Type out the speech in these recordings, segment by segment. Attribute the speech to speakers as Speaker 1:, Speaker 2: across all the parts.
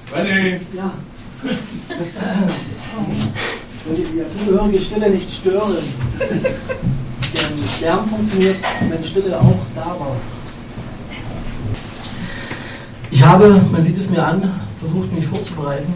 Speaker 1: René!
Speaker 2: Ja. Ich will die zugehörige Stille nicht stören. Der Lärm funktioniert, wenn Stille auch da war. Ich habe, man sieht es mir an, versucht mich vorzubereiten,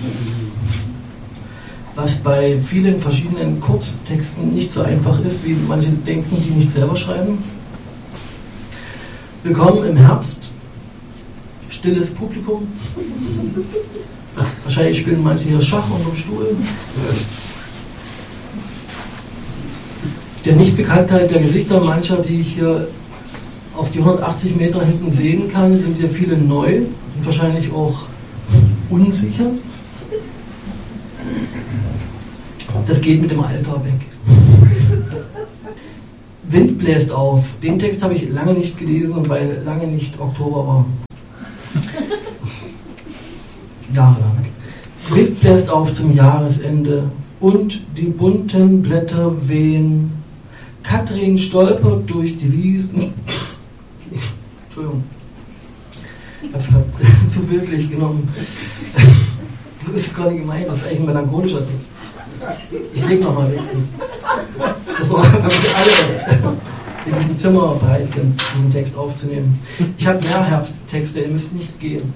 Speaker 2: was bei vielen verschiedenen Kurztexten nicht so einfach ist, wie manche denken, die nicht selber schreiben. Willkommen im Herbst. Stilles Publikum. Wahrscheinlich spielen manche hier Schach unterm Stuhl. Der Nichtbekanntheit der Gesichter mancher, die ich hier auf die 180 Meter hinten sehen kann, sind hier viele neu und wahrscheinlich auch unsicher. Das geht mit dem Alter weg. Wind bläst auf. Den Text habe ich lange nicht gelesen, weil lange nicht Oktober war. Jahrelang. Wind bläst auf zum Jahresende und die bunten Blätter wehen. Katrin stolpert durch die Wiesen. Entschuldigung. Ich habe es zu bildlich genommen. Das ist gar nicht gemeint, das ist eigentlich ein melancholischer Text. Ich lege nochmal weg. Das war, damit alle in diesem Zimmer bereit sind, diesen Text aufzunehmen. Ich habe mehr Herbsttexte, ihr müsst nicht gehen.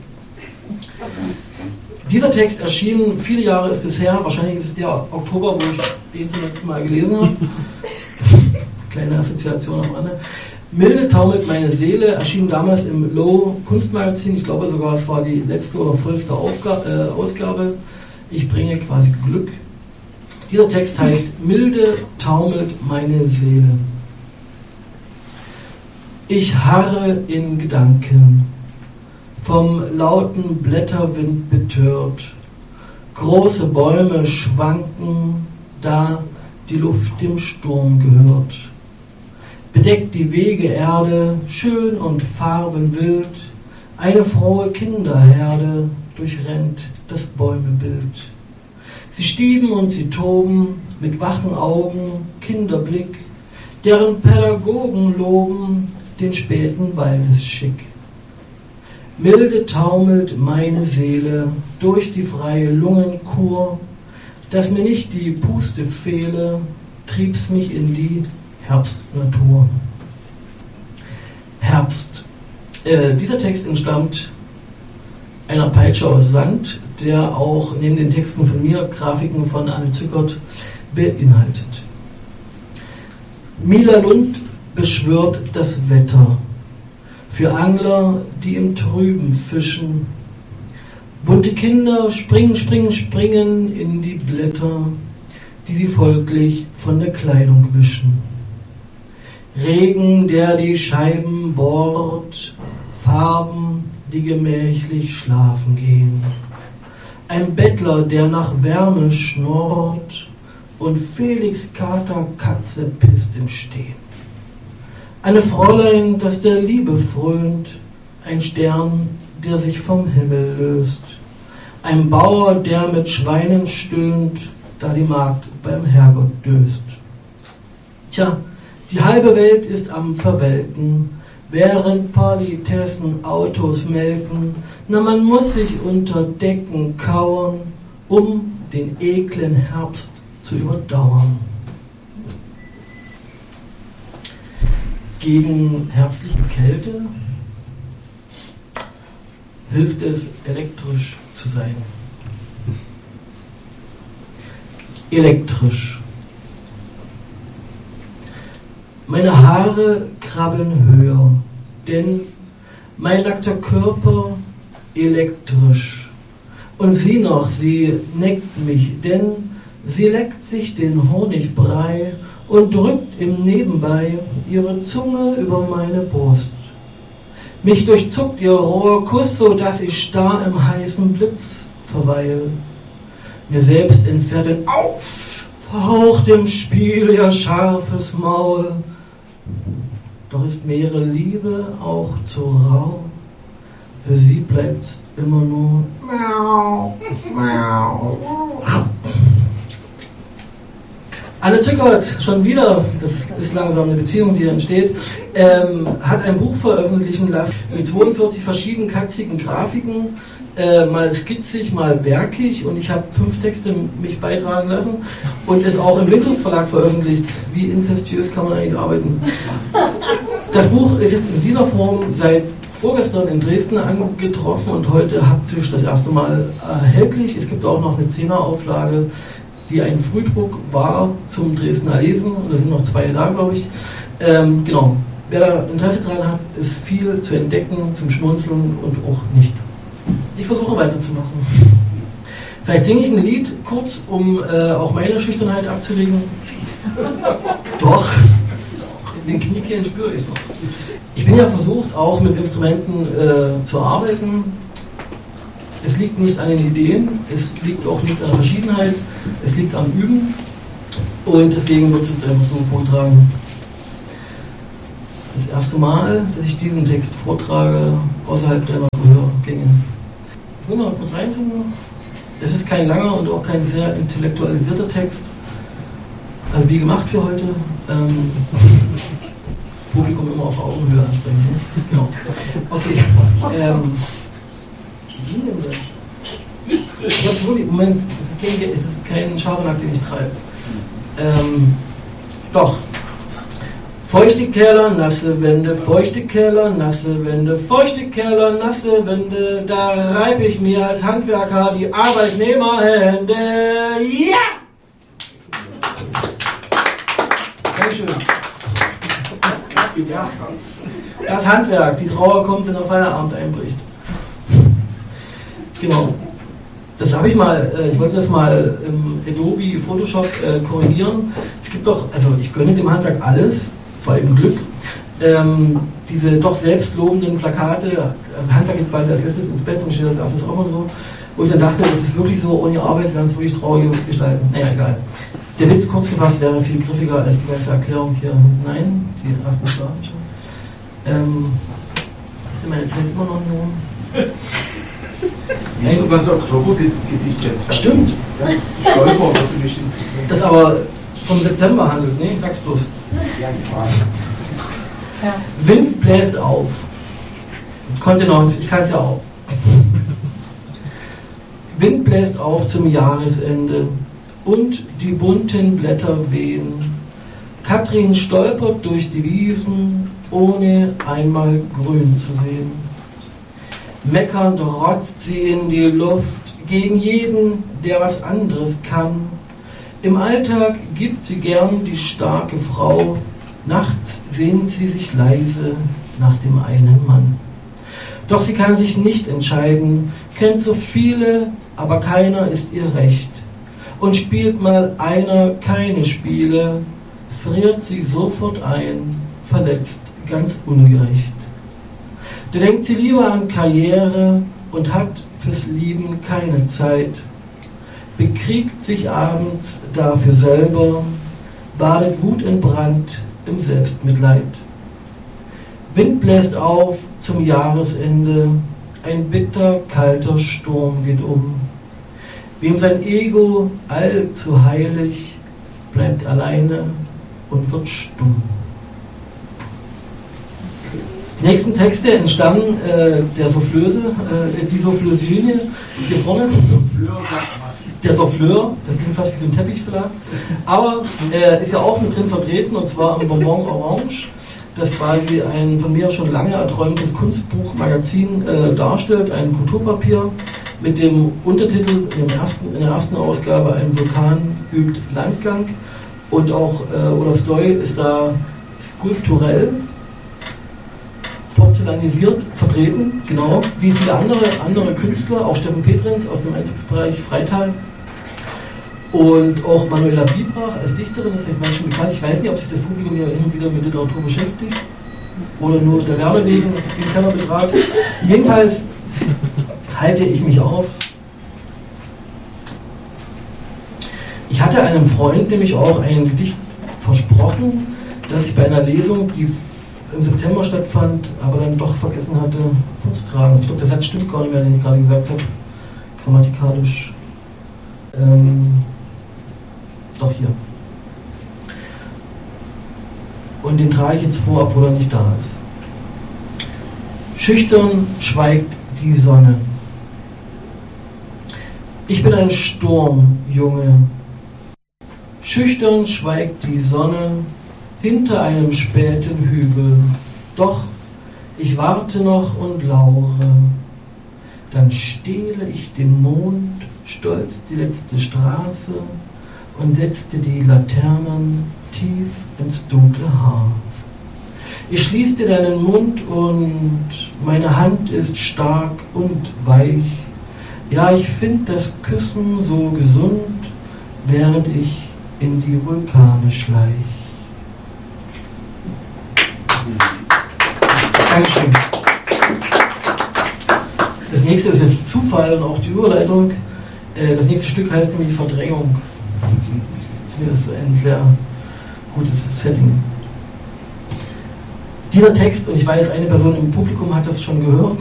Speaker 2: Dieser Text erschien, viele Jahre ist es her, wahrscheinlich ist es der Oktober, wo ich den zum letzten Mal gelesen habe. Kleine Assoziation am Rande. Milde taumelt meine Seele erschien damals im Low Kunstmagazin. Ich glaube sogar, es war die letzte oder vorletzte Ausgabe. Ich bringe quasi Glück. Dieser Text heißt Milde taumelt meine Seele. Ich harre in Gedanken, vom lauten Blätterwind betört. Große Bäume schwanken, da die Luft dem Sturm gehört. Bedeckt die Wege Erde, schön und farbenwild, eine frohe Kinderherde durchrennt das Bäumebild. Sie stieben und sie toben, mit wachen Augen, Kinderblick, deren Pädagogen loben den späten Waldesschick. Milde taumelt meine Seele durch die freie Lungenkur, dass mir nicht die Puste fehle, trieb's mich in die Herbstnatur. Herbst. Dieser Text entstammt einer Peitsche aus Sand, der auch neben den Texten von mir Grafiken von Anne Zückert beinhaltet. Mila Lund beschwört das Wetter für Angler, die im Trüben fischen. Bunte Kinder springen, springen, springen in die Blätter, die sie folglich von der Kleidung wischen. Regen, der die Scheiben bohrt, Farben, die gemächlich schlafen gehen. Ein Bettler, der nach Wärme schnurrt und Felix Kater Katze pisst im Stehen. Eine Fräulein, das der Liebe frönt, ein Stern, der sich vom Himmel löst. Ein Bauer, der mit Schweinen stöhnt, da die Magd beim Herrgott döst. Tja, die halbe Welt ist am Verwelken, während Politessen Autos melken. Na, man muss sich unter Decken kauern, um den eklen Herbst zu überdauern. Gegen herbstliche Kälte hilft es, elektrisch zu sein. Elektrisch. Meine Haare krabbeln höher, denn mein nackter Körper elektrisch. Und sie noch, sie neckt mich, denn sie leckt sich den Honigbrei und drückt im Nebenbei ihre Zunge über meine Brust. Mich durchzuckt ihr roher Kuss, so dass ich starr im heißen Blitz verweile. Mir selbst entfährt ein verhaucht im Spiel ihr scharfes Maul. Doch ist mir ihre Liebe auch zu rau. Für sie bleibt immer nur Miau, Miau. Anne Zückert, schon wieder, das ist langsam eine Beziehung, die entsteht, hat ein Buch veröffentlichen lassen mit 42 verschiedenen katzigen Grafiken, mal skizzig, mal werkig, und ich habe 5 Texte mich beitragen lassen und es auch im Windhus Verlag veröffentlicht. Wie inzestiös kann man eigentlich arbeiten? Das Buch ist jetzt in dieser Form seit vorgestern in Dresden angetroffen und heute haptisch das erste Mal erhältlich. Es gibt auch noch eine 10er-Auflage, die ein Frühdruck war zum Dresdner Lesen, und da sind noch 2 da, glaube ich. Genau, wer da Interesse dran hat, ist viel zu entdecken, zum Schmunzeln und auch nicht. Ich versuche weiterzumachen. Vielleicht singe ich ein Lied kurz, um auch meine Schüchternheit abzulegen. Doch, den Kniekehlen spüre ich noch. Ich bin ja versucht, auch mit Instrumenten zu arbeiten. Es liegt nicht an den Ideen, es liegt auch nicht an der Verschiedenheit, es liegt am Üben, und deswegen wird es jetzt einfach so vortragen. Das erste Mal, dass ich diesen Text vortrage, außerhalb der Gehörgänge. Ich will mal kurz reinfinden. Es ist kein langer und auch kein sehr intellektualisierter Text, also wie gemacht für heute. Publikum immer auf Augenhöhe ansprechen. Ne? Genau. Okay. Moment, es ist kein Schabernack, den ich treibe. Doch. Feuchte Keller, nasse Wände, feuchte Keller, nasse Wände, feuchte Keller, nasse Wände, da reib ich mir als Handwerker die Arbeitnehmerhände. Ja! Dankeschön. Ja. Das Handwerk, die Trauer kommt, wenn der Feierabend einbricht. Genau. Das habe ich mal, ich wollte das mal im Adobe Photoshop korrigieren. Es gibt doch, also ich gönne dem Handwerk alles, vor allem Glück. Diese doch selbstlobenden Plakate, also Handwerk geht quasi als letztes ins Bett und steht als erstes auf und so, wo ich dann dachte, das ist wirklich so, ohne Arbeit werden es wirklich traurige Gestalten. Naja, egal. Der Witz kurz gefasst wäre viel griffiger als die ganze Erklärung hier. Nein, die ersten Sprachen schon. Ist meine Zeit immer noch nur?
Speaker 1: Wie ist sogar das Oktobergedicht jetzt?
Speaker 2: Stimmt.
Speaker 1: Stolper würde mich interessieren.
Speaker 2: Das aber vom September handelt, ne? Sag's bloß.
Speaker 1: Ja,
Speaker 2: ja. Wind bläst auf. Kontenance, ich kann's ja auch. Wind bläst auf zum Jahresende und die bunten Blätter wehen. Katrin stolpert durch die Wiesen, ohne einmal grün zu sehen. Meckernd rotzt sie in die Luft gegen jeden, der was anderes kann. Im Alltag gibt sie gern die starke Frau, nachts sehnt sie sich leise nach dem einen Mann. Doch sie kann sich nicht entscheiden, kennt so viele, aber keiner ist ihr recht. Und spielt mal einer keine Spiele, friert sie sofort ein, verletzt, ganz ungerecht. Da denkt sie lieber an Karriere und hat fürs Lieben keine Zeit, bekriegt sich abends dafür selber, badet wutentbrannt im Selbstmitleid. Wind bläst auf zum Jahresende, ein bitter, kalter Sturm geht um. Wem sein Ego allzu heilig, bleibt alleine und wird stumm. Die nächsten Texte entstammen der Soufflöse, die Soufflösine hier vorne. Der Souffleur, das klingt fast wie so ein Teppichbelag. Aber ist ja auch mit drin vertreten, und zwar im Bonbon Orange, das quasi ein von mir schon lange erträumtes Kunstbuchmagazin darstellt, ein Kulturpapier mit dem Untertitel in der ersten Ausgabe Ein Vulkan übt Landgang, und auch Olaf Stoy ist da skulpturell porzellanisiert vertreten, genau, wie viele andere Künstler, auch Steffen Petrins aus dem Einzugsbereich Freital und auch Manuela Biebrach als Dichterin, ist vielleicht manchen bekannt. Ich weiß nicht, ob sich das Publikum ja hin und wieder mit Literatur beschäftigt oder nur der Wärme wegen den Keller betrat. Jedenfalls halte ich mich auf. Ich hatte einem Freund nämlich auch ein Gedicht versprochen, das ich bei einer Lesung, die im September stattfand, aber dann doch vergessen hatte vorzutragen. Ich glaube, der Satz stimmt gar nicht mehr, den ich gerade gesagt habe, grammatikalisch. Doch hier. und den trage ich jetzt vor, obwohl er nicht da ist. Schüchtern schweigt die Sonne. Ich bin ein Sturmjunge. Schüchtern schweigt die Sonne hinter einem späten Hügel. Doch ich warte noch und laure. Dann stehle ich dem Mond stolz die letzte Straße und setzte die Laternen tief ins dunkle Haar. Ich schließte deinen Mund und meine Hand ist stark und weich. Ja, ich finde das Küssen so gesund, während ich in die Vulkane schleich. Dankeschön. Das nächste ist jetzt Zufall und auch die Überleitung. Das nächste Stück heißt nämlich Verdrängung. Ich finde das ein sehr gutes Setting. Dieser Text, und ich weiß, eine Person im Publikum hat das schon gehört,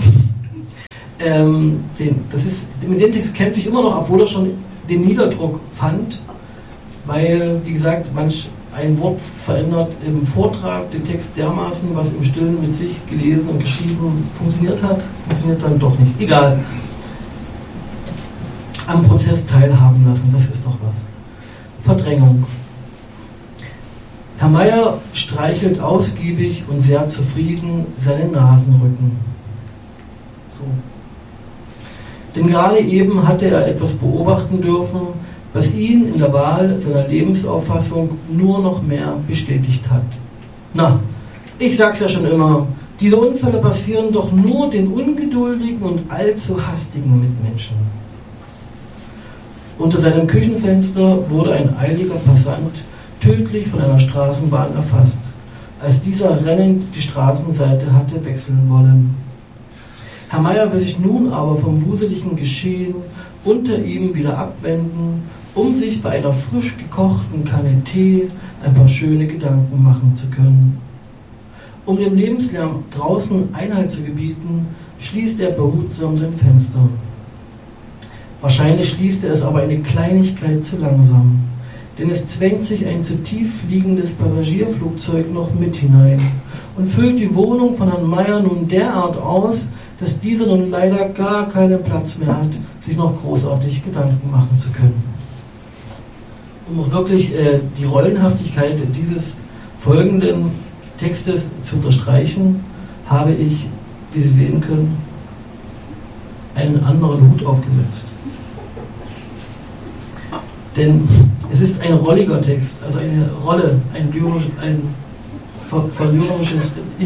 Speaker 2: mit dem Text kämpfe ich immer noch, obwohl er schon den Niederdruck fand, weil, wie gesagt, ein Wort verändert im Vortrag den Text dermaßen, was im Stillen mit sich gelesen und geschrieben funktioniert dann doch nicht. Egal. Am Prozess teilhaben lassen, das ist doch was. Verdrängung. Herr Meier streichelt ausgiebig und sehr zufrieden seinen Nasenrücken. So. Denn gerade eben hatte er etwas beobachten dürfen, was ihn in der Wahl seiner Lebensauffassung nur noch mehr bestätigt hat. Na, ich sag's ja schon immer, diese Unfälle passieren doch nur den ungeduldigen und allzu hastigen Mitmenschen. Unter seinem Küchenfenster wurde ein eiliger Passant tödlich von einer Straßenbahn erfasst, als dieser rennend die Straßenseite hatte wechseln wollen. Herr Meier will sich nun aber vom wuseligen Geschehen unter ihm wieder abwenden, um sich bei einer frisch gekochten Kanne Tee ein paar schöne Gedanken machen zu können. Um dem Lebenslärm draußen Einhalt zu gebieten, schließt er behutsam sein Fenster. Wahrscheinlich schließt er es aber eine Kleinigkeit zu langsam, denn es zwängt sich ein zu tief fliegendes Passagierflugzeug noch mit hinein und füllt die Wohnung von Herrn Meier nun derart aus, dass dieser nun leider gar keinen Platz mehr hat, sich noch großartig Gedanken machen zu können. Um auch wirklich die Rollenhaftigkeit dieses folgenden Textes zu unterstreichen, habe ich, wie Sie sehen können, einen anderen Hut aufgesetzt. Denn es ist ein rolliger Text, also eine Rolle, ein verlyrisches Ich.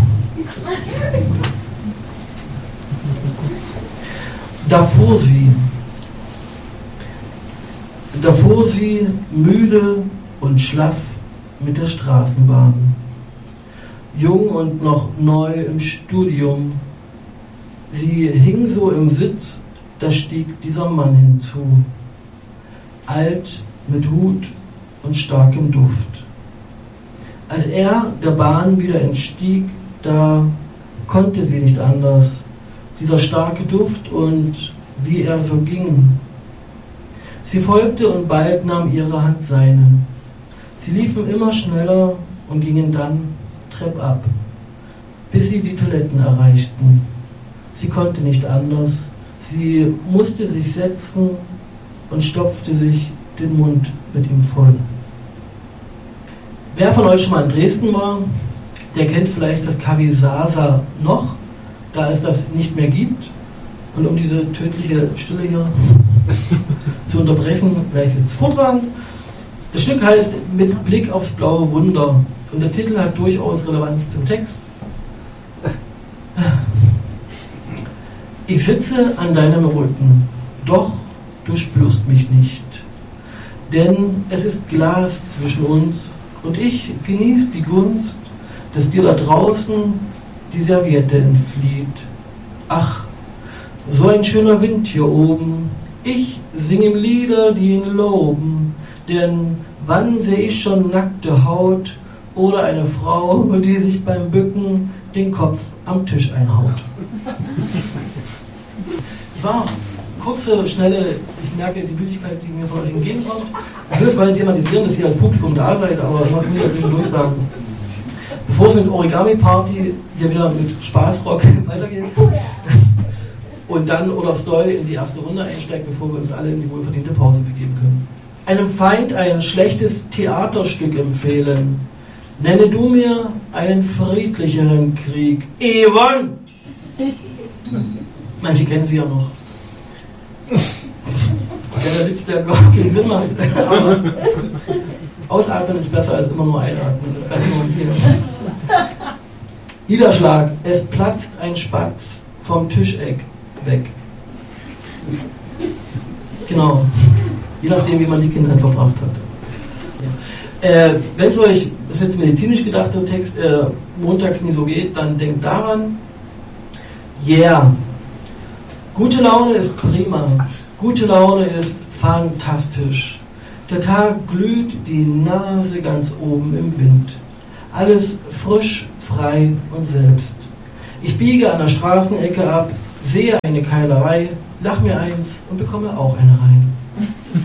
Speaker 2: Davor sie müde und schlaff mit der Straßenbahn. Jung und noch neu im Studium. Sie hing so im Sitz, da stieg dieser Mann hinzu. Alt, mit Hut und starkem Duft. Als er der Bahn wieder entstieg, da konnte sie nicht anders. Dieser starke Duft und wie er so ging. Sie folgte und bald nahm ihre Hand seine. Sie liefen immer schneller und gingen dann treppab, bis sie die Toiletten erreichten. Sie konnte nicht anders. Sie musste sich setzen und stopfte sich den Mund mit ihm voll. Wer von euch schon mal in Dresden war, der kennt vielleicht das Café Sasa noch, da es das nicht mehr gibt. Und um diese tödliche Stille hier zu unterbrechen, gleich jetzt vortragen. Das Stück heißt Mit Blick aufs blaue Wunder und der Titel hat durchaus Relevanz zum Text. Ich sitze an deinem Rücken, doch du spürst mich nicht. Denn es ist Glas zwischen uns und ich genieße die Gunst, dass dir da draußen die Serviette entflieht. Ach, so ein schöner Wind hier oben. Ich singe ihm Lieder, die ihn loben. Denn wann sehe ich schon nackte Haut oder eine Frau, die sich beim Bücken den Kopf am Tisch einhaut? Kurze, schnelle, ich merke die Müdigkeit, die mir von euch entgegenkommt. Ich will es mal nicht thematisieren, dass ihr als Publikum da seid, aber ich muss mir zwischendurch sagen. mit Origami-Party, hier wieder mit Spaßrock weitergeht. Und dann Olaf Stoll in die erste Runde einsteigt, bevor wir uns alle in die wohlverdiente Pause begeben können. Einem Feind ein schlechtes Theaterstück empfehlen. Nenne du mir einen friedlicheren Krieg. Ewan! Manche kennen sie ja noch. Der da sitzt, der gar keinen Sinn macht. Aber ausatmen ist besser als immer nur einatmen. Das kann ich nur empfehlen. Niederschlag. Es platzt ein Spatz vom Tischeck weg. Genau. Je nachdem, wie man die Kindheit verbracht hat. Ja. Wenn es euch, das ist jetzt medizinisch gedachter Text, montags nie so geht, dann denkt daran, yeah. Gute Laune ist prima. Gute Laune ist fantastisch. Der Tag glüht, die Nase ganz oben im Wind. Alles frisch, frei und selbst. Ich biege an der Straßenecke ab, sehe eine Keilerei, lach mir eins und bekomme auch eine rein.